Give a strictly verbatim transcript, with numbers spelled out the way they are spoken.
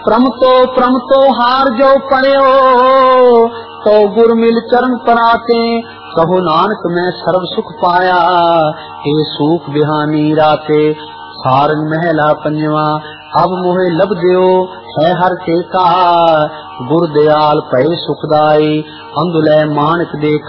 प्रम तो प्रम तो हार जो पड़ो, तो गुर मिल चरण पराते। कहो नानक मैं सर्व सुख पाया, हे सुख बिहानी राते। सारंग महला पंजवा, अब मोहे लब दियो है हर टेका। गुर दयाल पै सुखदाई, अंधुलै मानक देखा।